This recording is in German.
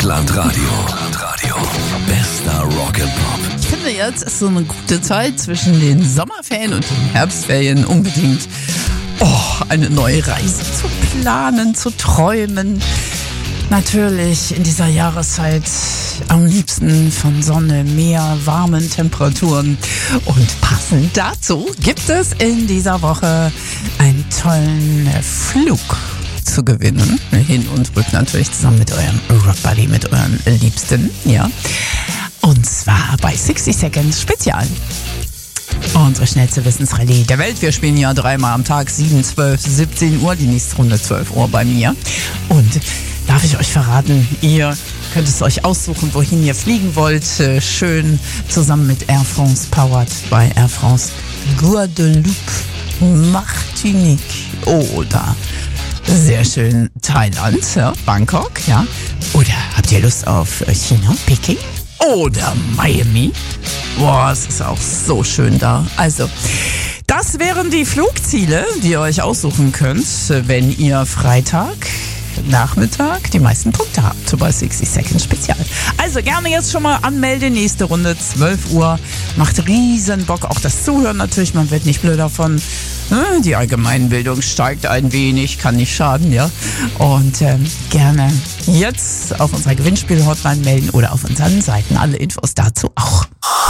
Rockland Radio. Bester Rock'n'Pop. Ich finde, jetzt ist so eine gute Zeit zwischen den Sommerferien und den Herbstferien unbedingt eine neue Reise zu planen, zu träumen. Natürlich in dieser Jahreszeit am liebsten von Sonne, Meer, warmen Temperaturen. Und passend dazu gibt es in dieser Woche einen tollen Flug zu gewinnen. Hin und rück natürlich zusammen mit eurem Rockbuddy, mit euren Liebsten. Ja. Und zwar bei 60 Seconds Spezial. Unsere schnellste Wissensrallye der Welt. Wir spielen ja 3-mal am Tag, 7, 12, 17 Uhr. Die nächste Runde 12 Uhr bei mir. Und darf ich euch verraten, ihr könnt es euch aussuchen, wohin ihr fliegen wollt. Schön zusammen mit Air France powered bei Air France Guadeloupe, Martinique oder sehr schön Thailand, ja, Bangkok, ja. Oder habt ihr Lust auf China, Peking oder Miami? Boah, es ist auch so schön da. Also, das wären die Flugziele, die ihr euch aussuchen könnt, wenn ihr Freitag Nachmittag die meisten Punkte habt bei 60 Seconds Spezial. Also gerne jetzt schon mal anmelden. Nächste Runde 12 Uhr. Macht riesen Bock. Auch das Zuhören natürlich. Man wird nicht blöd davon. Die Allgemeinbildung steigt ein wenig. Kann nicht schaden, ja. Und gerne jetzt auf unserer Gewinnspiel-Hotline melden oder auf unseren Seiten. Alle Infos dazu auch.